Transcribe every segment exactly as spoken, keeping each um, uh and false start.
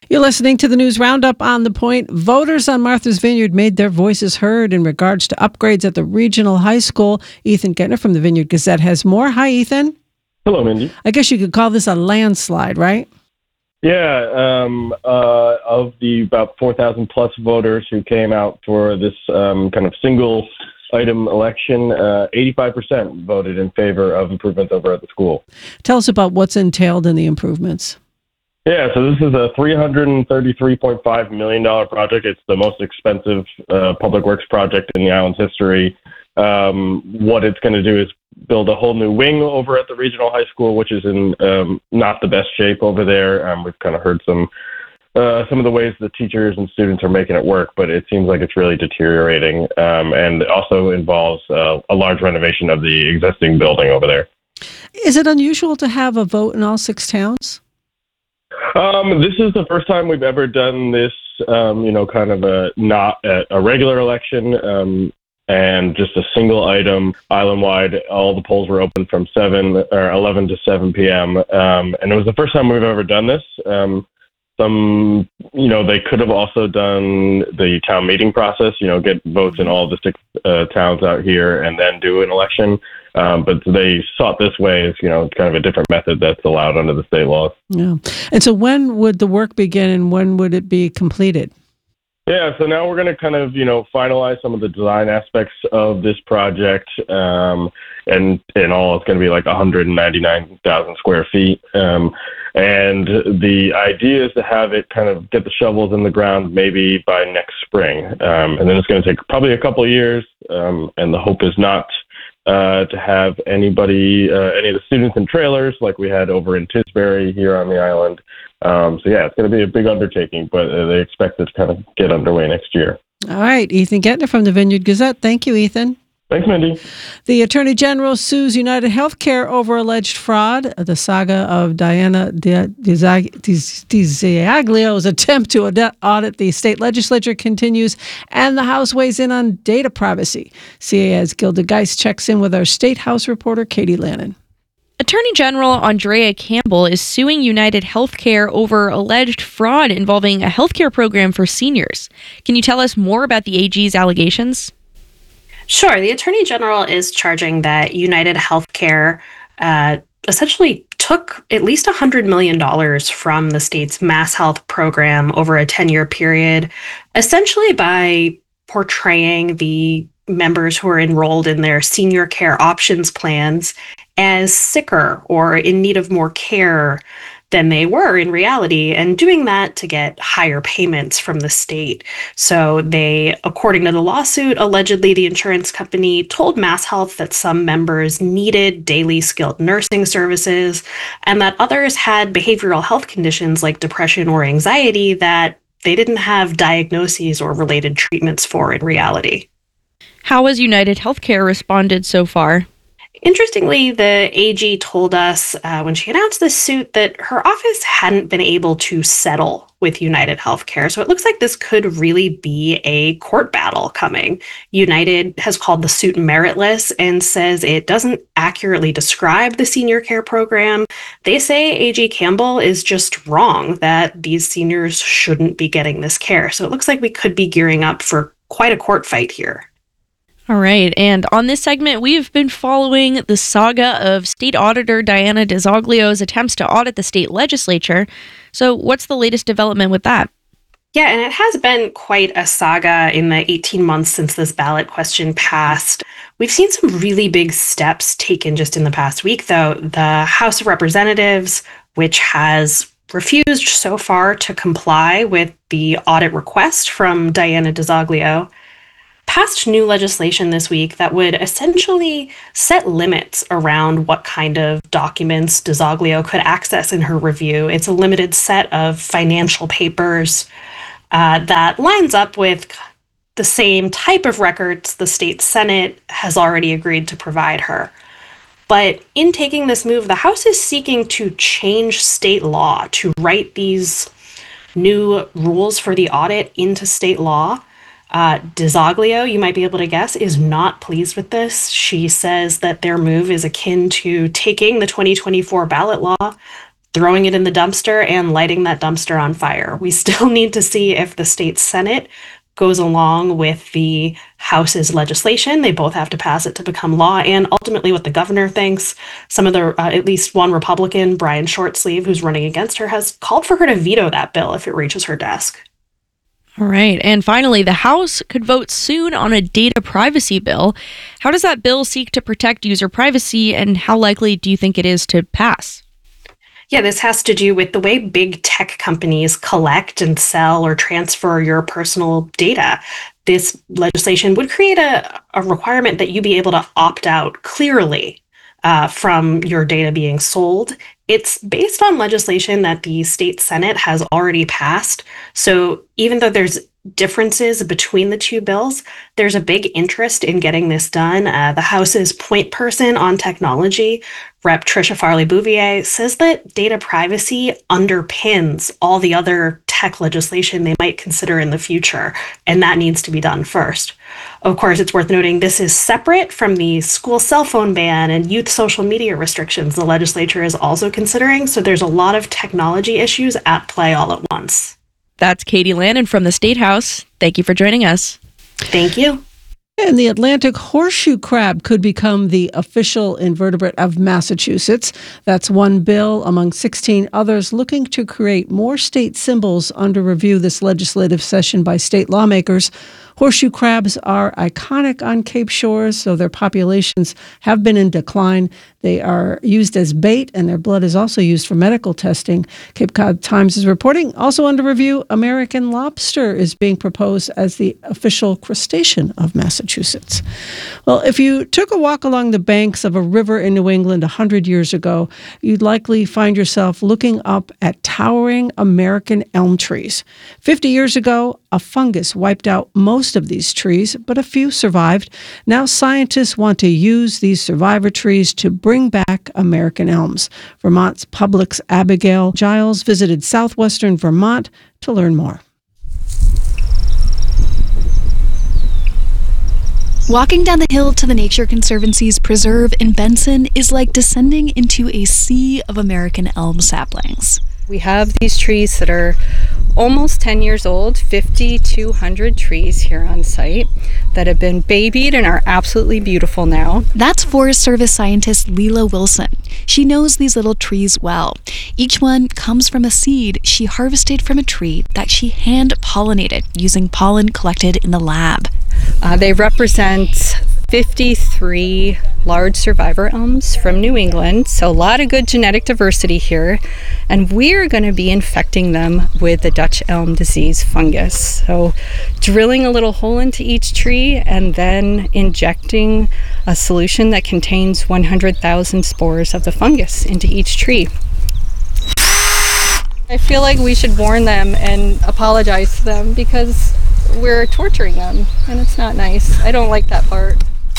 You're listening to the News Roundup on The Point. Voters on Martha's Vineyard made their voices heard in regards to upgrades at the regional high school. Ethan Gettner from the Vineyard Gazette has more. Hi, Ethan. Hello, Mindy. I guess you could call this a landslide, right? Yeah, um, uh, of the about four thousand plus voters who came out for this um, kind of single item election, uh, eighty-five percent voted in favor of improvements over at the school. Tell us about what's entailed in the improvements. Yeah, so this is a three hundred thirty-three point five million dollars project. It's the most expensive uh, public works project in the island's history. Um, what it's going to do is build a whole new wing over at the regional high school, which is in um, not the best shape over there. Um, we've kind of heard some uh, some of the ways the teachers and students are making it work, but it seems like it's really deteriorating, um, and also involves uh, a large renovation of the existing building over there. Is it unusual to have a vote in all six towns? Um, this is the first time we've ever done this, um, you know, kind of a not a, a regular election, um, and just a single item island-wide. All the polls were open from seven or eleven to seven p.m. Um, and it was the first time we've ever done this. Um, some, you know, they could have also done the town meeting process, you know, get votes in all the six uh, towns out here and then do an election. Um, but they sought this way as, you know, kind of a different method that's allowed under the state laws. Yeah. And so when would the work begin and when would it be completed? Yeah, so now we're going to kind of, you know, finalize some of the design aspects of this project. Um, and in all, it's going to be like one hundred ninety-nine thousand square feet. Um, and the idea is to have it kind of get the shovels in the ground maybe by next spring. Um, and then it's going to take probably a couple of years. Um, and the hope is not uh, to have anybody, uh, any of the students in trailers like we had over in Tisbury here on the island. Um, so, yeah, it's going to be a big undertaking, but uh, they expect it to kind of get underway next year. All right. Ethan Gettner from the Vineyard Gazette. Thank you, Ethan. Thanks, Mindy. The Attorney General sues United Healthcare over alleged fraud. The saga of Diana DiZaglio's attempt to audit the state legislature continues, and the House weighs in on data privacy. C A A's Gilda Geist checks in with our State House reporter, Katie Lannon. Attorney General Andrea Campbell is suing United Healthcare over alleged fraud involving a healthcare program for seniors. Can you tell us more about the A G's allegations? Sure. The Attorney General is charging that United Healthcare uh, essentially took at least one hundred million dollars from the state's mass health program over a ten-year period, essentially by portraying the members who are enrolled in their senior care options plans as sicker or in need of more care than they were in reality, and doing that to get higher payments from the state. So they, according to the lawsuit, allegedly the insurance company told MassHealth that some members needed daily skilled nursing services and that others had behavioral health conditions like depression or anxiety that they didn't have diagnoses or related treatments for in reality. How has United Healthcare responded so far? Interestingly, the A G told us uh, when she announced this suit that her office hadn't been able to settle with United Healthcare. So it looks like this could really be a court battle coming. United has called the suit meritless and says it doesn't accurately describe the senior care program. They say A G Campbell is just wrong, that these seniors shouldn't be getting this care. So it looks like we could be gearing up for quite a court fight here. All right, and on this segment, we've been following the saga of State Auditor Diana DiZaglio's attempts to audit the state legislature. So what's the latest development with that? Yeah, and it has been quite a saga in the eighteen months since this ballot question passed. We've seen some really big steps taken just in the past week, though. The House of Representatives, which has refused so far to comply with the audit request from Diana DiZaglio, passed new legislation this week that would essentially set limits around what kind of documents DiZaglio could access in her review. It's a limited set of financial papers uh, that lines up with the same type of records the state Senate has already agreed to provide her. But in taking this move, the House is seeking to change state law, to write these new rules for the audit into state law. Uh, DiZaglio, you might be able to guess, is not pleased with this. She says that their move is akin to taking the twenty twenty-four ballot law, throwing it in the dumpster and lighting that dumpster on fire. We still need to see if the state Senate goes along with the House's legislation. They both have to pass it to become law, and ultimately what the governor thinks. Some of the, uh, at least one Republican, Brian Shortsleeve, who's running against her, has called for her to veto that bill if it reaches her desk. All right. And finally, the House could vote soon on a data privacy bill. How does that bill seek to protect user privacy, and how likely do you think it is to pass? Yeah, this has to do with the way big tech companies collect and sell or transfer your personal data. This legislation would create a, a requirement that you be able to opt out clearly uh, from your data being sold. It's based on legislation that the state Senate has already passed. So even though there's differences between the two bills, there's a big interest in getting this done. Uh, the House's point person on technology, Representative Trisha Farley Bouvier, says that data privacy underpins all the other tech legislation they might consider in the future, and that needs to be done first. Of course, it's worth noting this is separate from the school cell phone ban and youth social media restrictions the legislature is also considering, so there's a lot of technology issues at play all at once. That's Katie Lannon from the State House. Thank you for joining us. Thank you. And the Atlantic horseshoe crab could become the official invertebrate of Massachusetts. That's one bill among sixteen others looking to create more state symbols under review this legislative session by state lawmakers. Horseshoe crabs are iconic on Cape Shores, so their populations have been in decline. They are used as bait, and their blood is also used for medical testing. Cape Cod Times is reporting. Also under review, American lobster is being proposed as the official crustacean of Massachusetts. Well, if you took a walk along the banks of a river in New England one hundred years ago, you'd likely find yourself looking up at towering American elm trees. fifty years ago, a fungus wiped out most of these trees, but a few survived. Now scientists want to use these survivor trees to bring back American elms. Vermont's Public's Abigail Giles visited southwestern Vermont to learn more. Walking down the hill to the Nature Conservancy's preserve in Benson is like descending into a sea of American elm saplings. We have these trees that are almost ten years old, fifty to one hundred trees here on site that have been babied and are absolutely beautiful now. That's Forest Service scientist Leela Wilson. She knows these little trees well. Each one comes from a seed she harvested from a tree that she hand-pollinated using pollen collected in the lab. Uh, they represent fifty-three large survivor elms from New England, so a lot of good genetic diversity here, and we're going to be infecting them with the Dutch elm disease fungus. So drilling a little hole into each tree and then injecting a solution that contains one hundred thousand spores of the fungus into each tree. I feel like we should warn them and apologize to them because we're torturing them, and it's not nice. I don't like that part.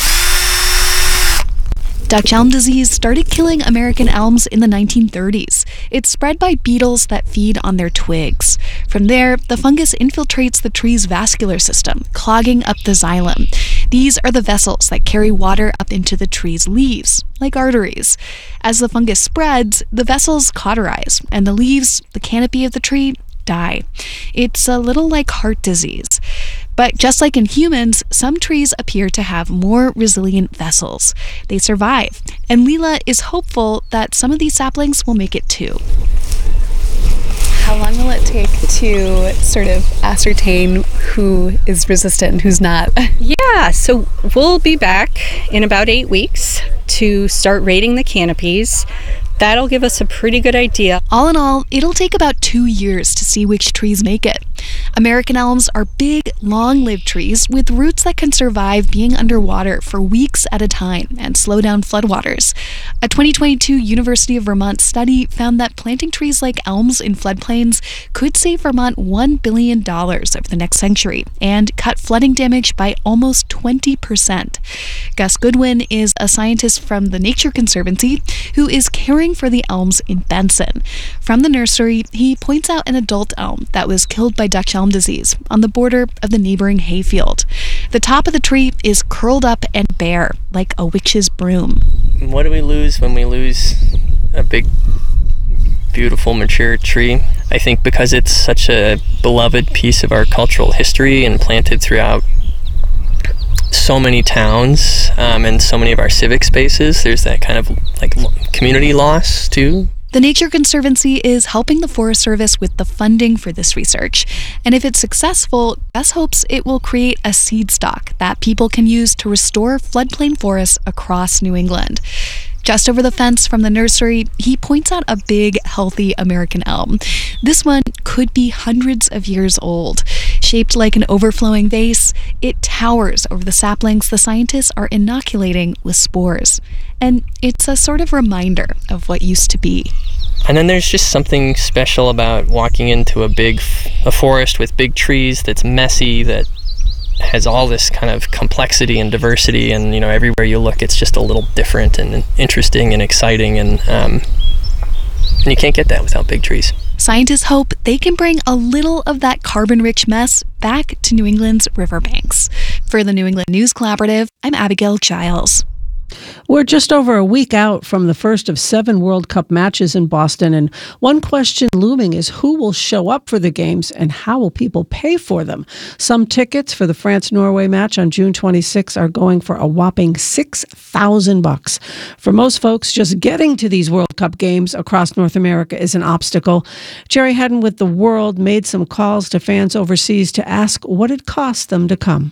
Dutch elm disease started killing American elms in the nineteen thirties. It's spread by beetles that feed on their twigs. From there, the fungus infiltrates the tree's vascular system, clogging up the xylem. These are the vessels that carry water up into the tree's leaves, like arteries. As the fungus spreads, the vessels cauterize, and the leaves, the canopy of the tree, die. It's a little like heart disease. But just like in humans, some trees appear to have more resilient vessels. They survive, and Leela is hopeful that some of these saplings will make it too. How long will it take to sort of ascertain who is resistant and who's not? Yeah, so we'll be back in about eight weeks to start rating the canopies. That'll give us a pretty good idea. All in all, it'll take about two years to see which trees make it. American elms are big, long-lived trees with roots that can survive being underwater for weeks at a time and slow down floodwaters. A twenty twenty-two University of Vermont study found that planting trees like elms in floodplains could save Vermont one billion dollars over the next century and cut flooding damage by almost twenty percent. Gus Goodwin is a scientist from the Nature Conservancy who is caring for the elms in Benson. From the nursery, he points out an adult elm that was killed by Dutch elm disease on the border of the neighboring hayfield. The top of the tree is curled up and bare, like a witch's broom. What do we lose when we lose a big, beautiful, mature tree. I think because it's such a beloved piece of our cultural history and planted throughout so many towns um, and so many of our civic spaces, there's that kind of like community loss too. The Nature Conservancy is helping the Forest Service with the funding for this research. And if it's successful, Gus hopes it will create a seed stock that people can use to restore floodplain forests across New England. Just over the fence from the nursery, he points out a big, healthy American elm. This one could be hundreds of years old. Shaped like an overflowing vase, it towers over the saplings the scientists are inoculating with spores. And it's a sort of reminder of what used to be. And then there's just something special about walking into a big a forest with big trees that's messy, that has all this kind of complexity and diversity, and you know, everywhere you look it's just a little different and interesting and exciting, and um, and you can't get that without big trees. Scientists hope they can bring a little of that carbon-rich mess back to New England's riverbanks. For the New England News Collaborative, I'm Abigail Giles. We're just over a week out from the first of seven World Cup matches in Boston, and one question looming is who will show up for the games and how will people pay for them? Some tickets for the France-Norway match on June twenty-sixth are going for a whopping six thousand bucks. For most folks, just getting to these World Cup games across North America is an obstacle. Jerry Hedden with The World made some calls to fans overseas to ask what it cost them to come.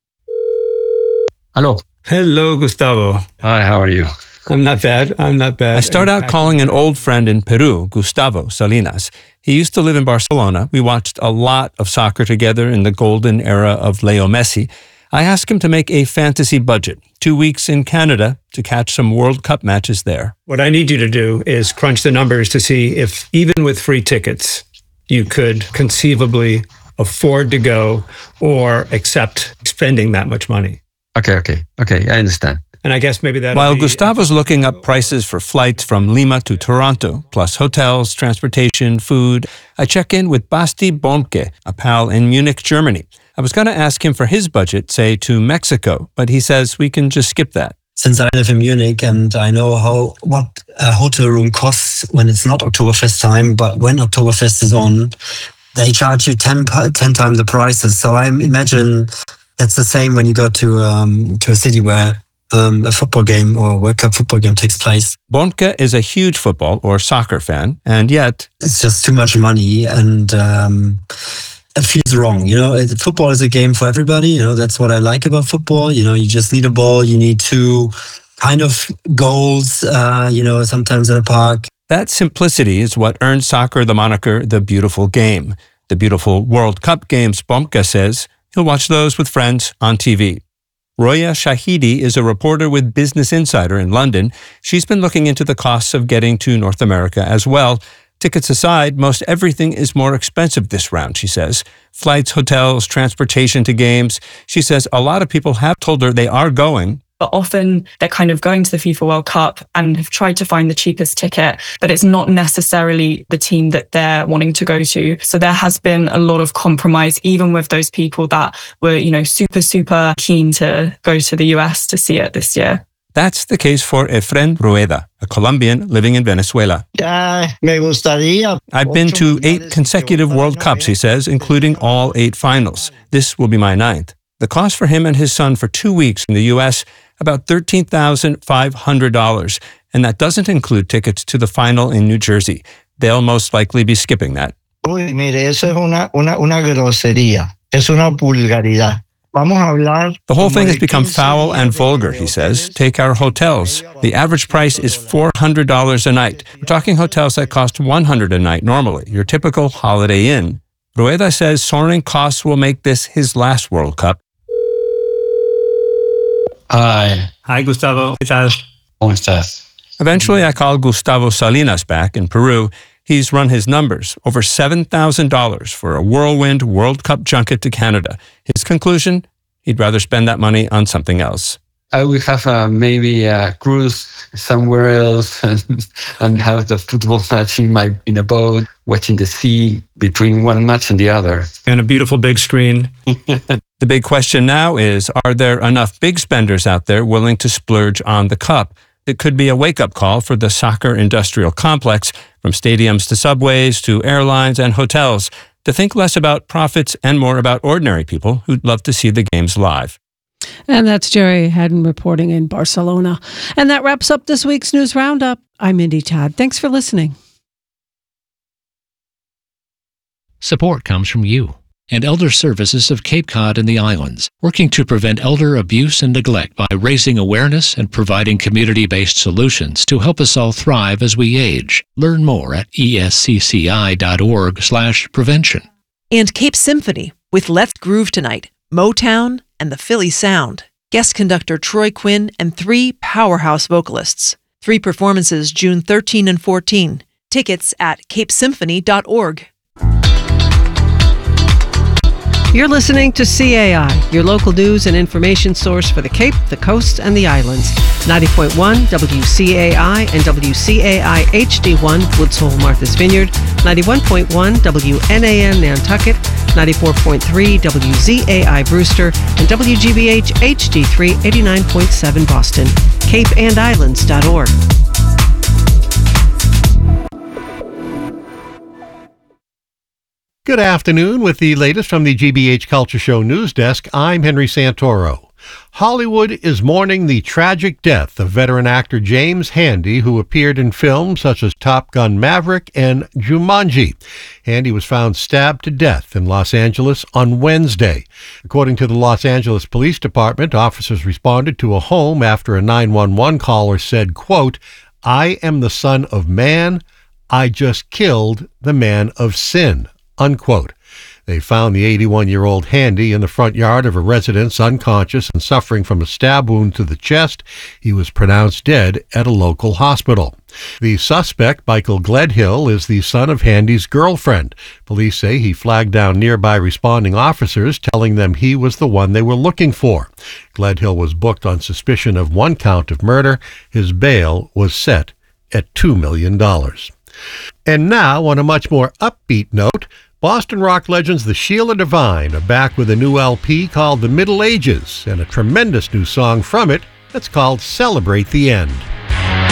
Hello. Hello, Gustavo. Hi, how are you? I'm not bad. I'm not bad. I start out calling an old friend in Peru, Gustavo Salinas. He used to live in Barcelona. We watched a lot of soccer together in the golden era of Leo Messi. I asked him to make a fantasy budget, two weeks in Canada to catch some World Cup matches there. What I need you to do is crunch the numbers to see if, even with free tickets, you could conceivably afford to go or accept spending that much money. Okay, okay, okay, I understand. And I guess maybe that. While Gustavo's looking up prices for flights from Lima to Toronto, plus hotels, transportation, food, I check in with Basti Bomke, a pal in Munich, Germany. I was going to ask him for his budget, say, to Mexico, but he says we can just skip that. Since I live in Munich and I know how what a hotel room costs when it's not Oktoberfest time, but when Oktoberfest is on, they charge you ten, ten times the prices. So I imagine that's the same when you go to um, to a city where um, a football game or a World Cup football game takes place. Bonke is a huge football or soccer fan, and yet it's just too much money, and um, it feels wrong. You know, football is a game for everybody. You know, that's what I like about football. You know, you just need a ball. You need two kind of goals. Uh, you know, sometimes in a park. That simplicity is what earned soccer the moniker "the beautiful game." The beautiful World Cup games, Bomke says. He'll watch those with friends on T V. Roya Shahidi is a reporter with Business Insider in London. She's been looking into the costs of getting to North America as well. Tickets aside, most everything is more expensive this round, she says. Flights, hotels, transportation to games. She says a lot of people have told her they are going, but often they're kind of going to the FIFA World Cup and have tried to find the cheapest ticket, but it's not necessarily the team that they're wanting to go to. So there has been a lot of compromise, even with those people that were, you know, super, super keen to go to the U S to see it this year. That's the case for Efren Rueda, a Colombian living in Venezuela. I've been to eight consecutive World Cups, he says, including all eight finals. This will be my ninth. The cost for him and his son for two weeks in the U S, about thirteen thousand five hundred dollars. And that doesn't include tickets to the final in New Jersey. They'll most likely be skipping that. Uy, mire, eso es una, una, una grosería. Es una vulgaridad. The whole thing has become foul and vulgar, he says. Take our hotels. The average price is four hundred dollars a night. We're talking hotels that cost one hundred dollars a night normally, your typical Holiday Inn. Rueda says soaring costs will make this his last World Cup. Hi. Hi, Gustavo. ¿Qué tal? ¿Cómo estás? Eventually, I called Gustavo Salinas back in Peru. He's run his numbers, over seven thousand dollars for a whirlwind World Cup junket to Canada. His conclusion? He'd rather spend that money on something else. I will have uh, maybe a cruise somewhere else and, and have the football match in, my, in a boat, watching the sea between one match and the other. And a beautiful big screen. The big question now is, are there enough big spenders out there willing to splurge on the cup? It could be a wake-up call for the soccer industrial complex, from stadiums to subways to airlines and hotels, to think less about profits and more about ordinary people who'd love to see the games live. And that's Jerry Haddon reporting in Barcelona. And that wraps up this week's News Roundup. I'm Mindy Todd. Thanks for listening. Support comes from you and Elder Services of Cape Cod and the Islands, working to prevent elder abuse and neglect by raising awareness and providing community-based solutions to help us all thrive as we age. Learn more at E S C C I dot org slash prevention. And Cape Symphony with Let's Groove Tonight, Motown, and the Philly Sound. Guest conductor Troy Quinn and three powerhouse vocalists. Three performances June thirteenth and fourteenth. Tickets at cape symphony dot org. You're listening to C A I, your local news and information source for the Cape, the Coast, and the Islands. ninety point one W C A I and W C A I H D one, Woods Hole, Martha's Vineyard. ninety-one point one W N A N, Nantucket. ninety-four point three W Z A I, Brewster. And W G B H H D three, eighty-nine point seven, Boston. cape and islands dot org. Good afternoon. With the latest from the G B H Culture Show News Desk, I'm Henry Santoro. Hollywood is mourning the tragic death of veteran actor James Handy, who appeared in films such as Top Gun Maverick and Jumanji. Handy was found stabbed to death in Los Angeles on Wednesday. According to the Los Angeles Police Department, officers responded to a home after a nine one one caller said, quote, "I am the Son of Man. I just killed the man of sin." Unquote. They found the eighty-one-year-old Handy in the front yard of a residence, unconscious and suffering from a stab wound to the chest. He was pronounced dead at a local hospital. The suspect, Michael Gledhill, is the son of Handy's girlfriend. Police say he flagged down nearby responding officers, telling them he was the one they were looking for. Gledhill was booked on suspicion of one count of murder. His bail was set at two million dollars. And now, on a much more upbeat note, Boston rock legends The Sheila Divine are back with a new L P called The Middle Ages, and a tremendous new song from it that's called Celebrate the End.